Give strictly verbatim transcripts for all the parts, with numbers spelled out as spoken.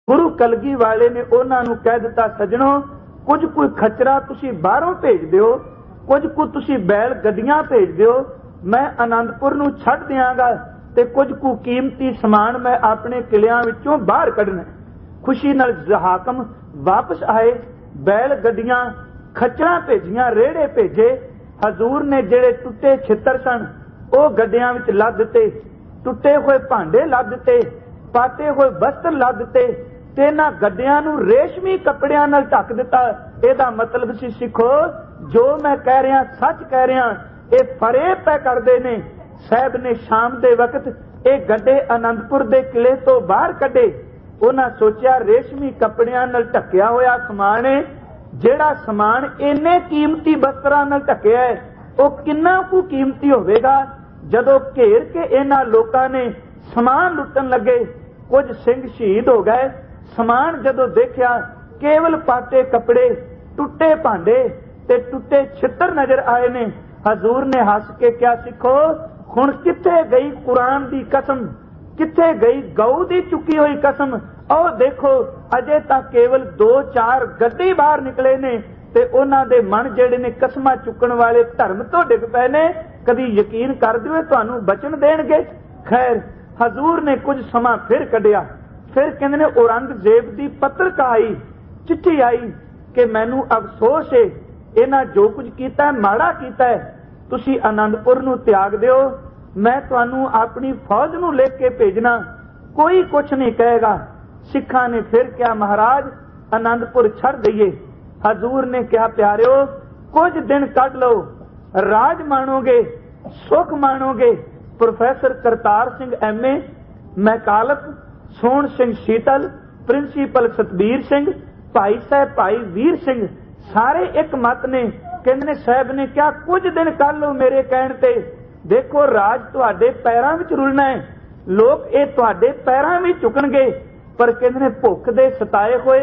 गुरु कलगी वाले ने उन्हां नूं कह दिता, सजणो कुछ कोई खच्चरा तुसीं बाहरों भेज दिओ, कुछ को तुसीं बैल गड्डियां भेज दिओ, मैं आनंदपुर नूं छड्ड दिआंगा ते कुछ को कीमती समान मैं अपने किलियां विचों बाहर कढना। खुशी नाल हाकम वापस आए, बैल गड्डियां खच्चरां भेजियां, रेड़े भेजे। हजूर ने जेड़े टुटे छितर सन ਉਹ ਗੱਡਿਆਂ ਵਿੱਚ ਲੱਦ ਦਿੱਤੇ, ਟੁੱਟੇ ਹੋਏ ਭਾਂਡੇ ਲੱਦ ਦਿੱਤੇ, ਪਾਟੇ ਹੋਏ ਵਸਤਰ ਲੱਦ ਦਿੱਤੇ ਤੇ ਇਹਨਾਂ ਗੱਡਿਆਂ ਨੂੰ ਰੇਸ਼ਮੀ ਕੱਪੜਿਆਂ ਨਾਲ ਢੱਕ ਦਿੱਤਾ। ਇਹਦਾ ਮਤਲਬ ਸੀ ਸਿੱਖੋ, ਜੋ ਮੈਂ ਕਹਿ ਰਿਹਾ ਸੱਚ ਕਹਿ ਰਿਹਾ, ਇਹ ਫਰੇਬ ਪੈ ਕਰਦੇ ਨੇ। ਸਾਹਿਬ ਨੇ ਸ਼ਾਮ ਦੇ ਵਕਤ ਇਹ ਗੱਡੇ ਆਨੰਦਪੁਰ ਦੇ ਕਿਲੇ ਤੋਂ ਬਾਹਰ ਕੱਢੇ। ਉਹਨਾਂ ਸੋਚਿਆ ਰੇਸ਼ਮੀ ਕੱਪੜਿਆਂ ਨਾਲ ਢੱਕਿਆ ਹੋਇਆ ਸਮਾਨ ਹੈ, ਜਿਹੜਾ ਸਮਾਨ ਇੰਨੇ ਕੀਮਤੀ ਵਸਤਰਾਂ ਨਾਲ ਢੱਕਿਆ ਹੈ ਉਹ ਕਿੰਨਾ ਕੁ ਕੀਮਤੀ ਹੋਵੇਗਾ। ਜਦੋਂ ਘੇਰ ਕੇ ਇਹਨਾਂ ਲੋਕਾਂ ਨੇ ਸਮਾਨ ਲੁੱਟਣ ਲੱਗੇ, ਕੁਝ ਸਿੰਘ ਸ਼ਹੀਦ ਹੋ ਗਏ। ਸਮਾਨ ਜਦੋਂ ਦੇਖਿਆ ਕੇਵਲ ਪਾਟੇ ਕੱਪੜੇ, ਟੁੱਟੇ ਭਾਂਡੇ ਤੇ ਟੁੱਟੇ ਛਿੱਤਰ ਨਜ਼ਰ ਆਏ ਨੇ। ਹਜ਼ੂਰ ਨੇ ਹੱਸ ਕੇ ਕਿਹਾ, ਸਿੱਖੋ ਹੁਣ ਕਿੱਥੇ ਗਈ ਕੁਰਾਨ ਦੀ ਕਸਮ, ਕਿੱਥੇ ਗਈ ਗਊ ਦੀ ਚੁੱਕੀ ਹੋਈ ਕਸਮ। ਉਹ ਦੇਖੋ ਅਜੇ ਤਾਂ ਕੇਵਲ ਦੋ ਚਾਰ ਗੱਡੇ ਬਾਹਰ ਨਿਕਲੇ ਨੇ ਤੇ ਉਹਨਾਂ ਦੇ ਮਨ ਜਿਹੜੇ ਨੇ ਕਸਮਾਂ ਚੁੱਕਣ ਵਾਲੇ ਧਰਮ ਤੋਂ ਡਿੱਗ ਪਏ ਨੇ। ਕਦੀ ਯਕੀਨ ਕਰ ਦਿਓ ਤੁਹਾਨੂੰ ਬਚਨ ਦੇਣਗੇ। ਖੈਰ ਹਜ਼ੂਰ ਨੇ ਕੁਝ ਸਮਾਂ ਫਿਰ ਕੱਢਿਆ। ਫਿਰ ਕਹਿੰਦੇ ਨੇ ਔਰੰਗਜ਼ੇਬ ਦੀ ਪੱਤਰਕਾ ਆਈ, ਚਿੱਠੀ ਆਈ ਕਿ ਮੈਨੂੰ ਅਫਸੋਸ ਹੈ, ਇਹਨਾਂ ਜੋ ਕੁਝ ਕੀਤਾ ਮਾੜਾ ਕੀਤਾ ਹੈ, ਤੁਸੀਂ ਆਨੰਦਪੁਰ ਨੂੰ ਤਿਆਗ ਦਿਓ, ਮੈਂ ਤੁਹਾਨੂੰ ਆਪਣੀ ਫੌਜ ਨੂੰ ਲਿਖ ਕੇ ਭੇਜਣਾ, ਕੋਈ ਕੁਛ ਨਹੀਂ ਕਹੇਗਾ। ਸਿੱਖਾਂ ਨੇ ਫਿਰ ਕਿਹਾ, ਮਹਾਰਾਜ ਆਨੰਦਪੁਰ ਛੱਡ ਦਈਏ। ਹਜ਼ੂਰ ਨੇ ਕਿਹਾ, ਪਿਆਰਿਓ ਕੁਝ ਦਿਨ ਕੱਢ ਲਓ, ਰਾਜ ਮਾਣੋਗੇ, ਸੁਖ ਮਾਣੋਗੇ। Professor Kartar Singh M A, ਮੈਕਾਲਪ, Sohan Singh Sheetal, principal Satbir Singh, Bhai Sahib Bhai Vir Singh ਸਾਰੇ ਇੱਕ ਮਤ ਨੇ। ਕਹਿੰਦੇ ਨੇ ਸਾਹਿਬ ਨੇ ਕਿਹਾ ਕੁਝ ਦਿਨ ਕੱਢ ਲਓ ਮੇਰੇ ਕਹਿਣ ਤੇ। ਦੇਖੋ ਰਾਜ ਤੁਹਾਡੇ ਪੈਰਾਂ ਵਿੱਚ ਰੁਲਣਾ ਹੈ, ਲੋਕ ਇਹ ਤੁਹਾਡੇ ਪੈਰਾਂ ਵਿੱਚ ਝੁਕਣਗੇ। ਪਰ ਕਹਿੰਦੇ ਨੇ ਭੁੱਖ ਦੇ ਸਤਾਏ ਹੋਏ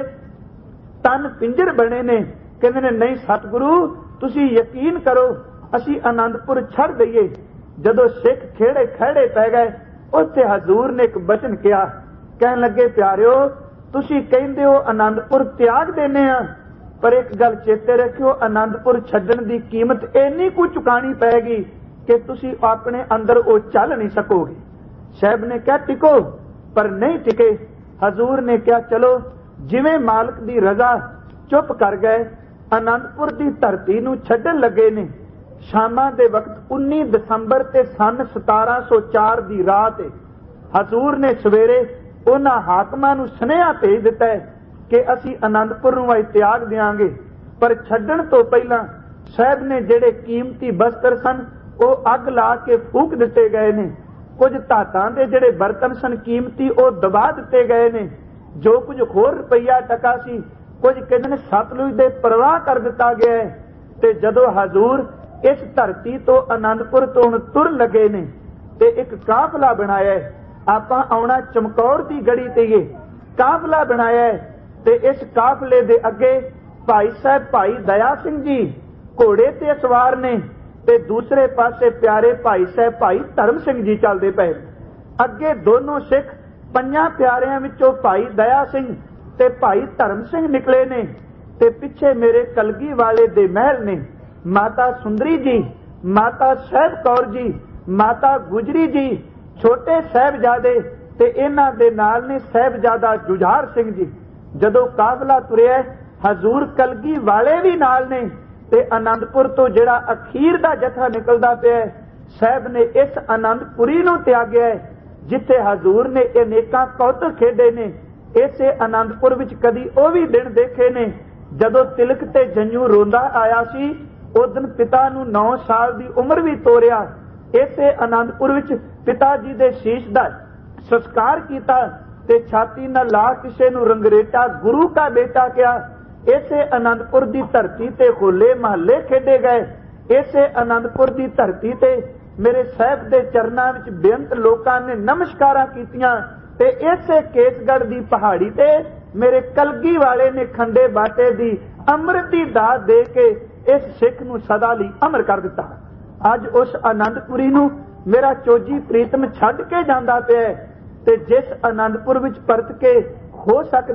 ਤਨ ਪਿੰਜਰ ਬਣੇ ਨੇ। ਕਹਿੰਦੇ ਨੇ ਨਹੀਂ ਸਤਿਗੁਰੂ ਤੁਸੀਂ ਯਕੀਨ ਕਰੋ, ਅਸੀਂ ਆਨੰਦਪੁਰ ਛੱਡ ਦਈਏ। ਜਦੋਂ ਸਿੱਖ ਖੇੜੇ ਖੜੇ ਪੈ ਗਏ, ਉੱਥੇ ਹਜ਼ੂਰ ਨੇ ਇੱਕ ਬਚਨ ਕਿਹਾ, ਕਹਿਣ ਲੱਗੇ, ਪਿਆਰਿਓ ਤੁਸੀਂ ਕਹਿੰਦੇ ਹੋ ਆਨੰਦਪੁਰ ਤਿਆਗ ਦੇਨੇ ਆ, ਪਰ ਇੱਕ ਗੱਲ ਚੇਤੇ ਰੱਖਿਓ, ਆਨੰਦਪੁਰ ਛੱਡਣ ਦੀ ਕੀਮਤ ਇੰਨੀ ਕੁ ਚੁਕਾਣੀ ਪਏਗੀ ਕਿ ਤੁਸੀਂ ਆਪਣੇ ਅੰਦਰ ਉਹ ਚੱਲ ਨਹੀਂ ਸਕੋਗੇ। ਸਾਹਿਬ ਨੇ ਕਿਹਾ ਟਿਕੋ, ਪਰ ਨਹੀਂ ਟਿਕੇ। ਹਜ਼ੂਰ ਨੇ ਕਿਹਾ ਚਲੋ, ਜਿਵੇਂ ਮਾਲਕ ਦੀ ਰਜ਼ਾ ਚੁੱਪ ਕਰ ਗਏ। ਆਨੰਦਪੁਰ ਦੀ ਧਰਤੀ ਨੂੰ ਛੱਡਣ ਲੱਗੇ ਨੇ। ਸ਼ਾਮਾਂ ਦੇ ਵਕਤ ਉੱਨੀ ਦਸੰਬਰ ਤੇ ਸਨ ਸਤਾਰਾਂ ਸੌ ਚਾਰ ਦੀ ਰਾਤ ਹਜ਼ੂਰ ਨੇ ਸਵੇਰੇ ਉਹਨਾਂ ਹਾਕਮਾਂ ਨੂੰ ਸੁਨੇਹਾ ਭੇਜ ਦਿੱਤਾ ਹੈ ਕਿ ਅਸੀਂ ਆਨੰਦਪੁਰ ਨੂੰ ਅੱਜ ਤਿਆਗ ਦਿਆਂਗੇ, ਪਰ ਛੱਡਣ ਤੋਂ ਪਹਿਲਾਂ ਸਾਹਿਬ ਨੇ ਜਿਹੜੇ ਕੀਮਤੀ ਬਸਤਰ ਸਨ ਉਹ ਅੱਗ ਲਾ ਕੇ ਫੂਕ ਦਿੱਤੇ ਗਏ ਨੇ। ਕੁਝ ਧਾਤਾਂ ਦੇ ਜਿਹੜੇ ਬਰਤਨ ਸਨ ਕੀਮਤੀ ਉਹ ਦਬਾ ਦਿੱਤੇ ਗਏ ਨੇ। ਜੋ ਕੁਝ ਹੋਰ ਰੁਪਈਆ ਟਕਾ ਸੀ ਕੁਝ ਕਹਿੰਦੇ ਨੇ ਸਤਲੁਜ ਦੇ ਪ੍ਰਵਾਹ ਕਰ ਦਿੱਤਾ ਗਿਆ ਹੈ। ਤੇ ਜਦੋਂ ਹਜ਼ੂਰ ਇਸ ਧਰਤੀ ਤੋਂ ਆਨੰਦਪੁਰ ਤੋਂ ਹੁਣ ਤੁਰ ਲੱਗੇ ਨੇ ਤੇ ਇੱਕ ਕਾਫਲਾ ਬਣਾਇਆ ਹੈ। ਆਪਾਂ ਆਉਣਾ ਚਮਕੌਰ ਦੀ ਗੜੀ ਤੇ ਇਹ ਕਾਫਲਾ ਬਣਾਇਆ ਹੈ ਤੇ ਇਸ ਕਾਫਲੇ ਦੇ ਅੱਗੇ ਭਾਈ ਸਾਹਿਬ ਭਾਈ ਦਇਆ ਸਿੰਘ ਜੀ ਘੋੜੇ ਤੇ ਸਵਾਰ ਨੇ ਤੇ ਦੂਸਰੇ ਪਾਸੇ ਪਿਆਰੇ ਭਾਈ ਸਾਹਿਬ ਭਾਈ ਧਰਮ ਸਿੰਘ ਜੀ ਚੱਲਦੇ ਪਏ। ਅੱਗੇ ਦੋਨੋਂ ਸਿੱਖ ਪੰਜਾਂ ਪਿਆਰਿਆਂ ਵਿੱਚੋਂ ਭਾਈ ਦਇਆ ਸਿੰਘ ਤੇ ਭਾਈ ਧਰਮ ਸਿੰਘ ਨਿਕਲੇ ਨੇ ਤੇ ਪਿੱਛੇ ਮੇਰੇ ਕਲਗੀ ਵਾਲੇ ਦੇ ਮਹਿਲ ਨੇ। ਮਾਤਾ ਸੁੰਦਰੀ ਜੀ, ਮਾਤਾ ਸਾਹਿਬ ਕੌਰ ਜੀ, ਮਾਤਾ ਗੁਜਰੀ ਜੀ, ਛੋਟੇ ਸਾਹਿਬਜ਼ਾਦੇ ਤੇ ਇਹਨਾਂ ਦੇ ਨਾਲ ਨੇ ਸਾਹਿਬਜ਼ਾਦਾ ਜੁਝਾਰ ਸਿੰਘ ਜੀ। ਜਦੋਂ ਕਾਫਲਾ ਤੁਰਿਆ ਹਜ਼ੂਰ ਕਲਗੀ ਵਾਲੇ ਵੀ ਨਾਲ ਨੇ ਤੇ ਆਨੰਦਪੁਰ ਤੋਂ ਜਿਹੜਾ ਅਖੀਰ ਦਾ ਜਥਾ ਨਿਕਲਦਾ ਪਿਆ ਸਾਹਿਬ ਨੇ ਇਸ ਆਨੰਦਪੁਰੀ ਨੂੰ ਤਿਆਗਿਆ ਜਿੱਥੇ ਹਜ਼ੂਰ ਨੇ ਅਨੇਕਾਂ ਕੌਤਕ ਖੇਡੇ ਨੇ। ਇਸੇ ਆਨੰਦਪੁਰ ਵਿੱਚ ਕਦੀ ਉਹ ਵੀ ਦਿਨ ਦੇਖੇ ਨੇ ਜਦੋਂ ਤਿਲਕ ਤੇ ਜੰਜੂ ਰੋਂਦਾ ਆਇਆ ਸੀ। ਉਸ ਦਿਨ ਪਿਤਾ ਨੂੰ ਨੌ ਸਾਲ ਦੀ ਉਮਰ ਵੀ ਤੋਰਿਆ। ਇਸੇ ਆਨੰਦਪੁਰ ਵਿੱਚ ਪਿਤਾ ਜੀ ਦੇ ਸ਼ੀਸ਼ ਦਾ ਸੰਸਕਾਰ ਕੀਤਾ ਤੇ ਛਾਤੀ ਨਾਲ ਲਾ ਕਿਸੇ ਨੂੰ ਰੰਗਰੇਟਾ ਗੁਰੂ ਦਾ ਬੇਟਾ ਕਿਹਾ। ਇਸੇ ਆਨੰਦਪੁਰ ਦੀ ਧਰਤੀ ਤੇ ਹੋਲੇ ਮਹੱਲੇ ਖੇਡੇ ਗਏ। ਇਸੇ ਆਨੰਦਪੁਰ ਦੀ ਧਰਤੀ ਤੇ ਮੇਰੇ ਸਾਹਿਬ ਦੇ ਚਰਨਾਂ ਵਿੱਚ ਬੇਅੰਤ ਲੋਕਾਂ ਨੇ ਨਮਸਕਾਰਾਂ ਕੀਤੀਆਂ ਤੇ ਇਸੇ ਕੇਸਗੜ੍ਹ ਦੀ ਪਹਾੜੀ ਤੇ ਮੇਰੇ ਕਲਗੀ ਵਾਲੇ ਨੇ ਖੰਡੇ ਬਾਟੇ ਦੀ ਅੰਮ੍ਰਿਤ ਦੀ ਦਾਤ ਦੇ ਕੇ ਇਸ ਸਿੱਖ ਨੂੰ ਸਦਾ ਲਈ ਅਮਰ ਕਰ ਦਿੱਤਾ। ਅੱਜ ਉਸ ਆਨੰਦਪੁਰੀ ਨੂੰ ਮੇਰਾ ਚੋਜੀ ਪ੍ਰੀਤਮ ਛੱਡ ਕੇ ਜਾਂਦਾ ਪਿਆ ਤੇ ਜਿਸ ਆਨੰਦਪੁਰ ਵਿੱਚ ਪਰਤ ਕੇ ਹੋ ਸਕਦਾ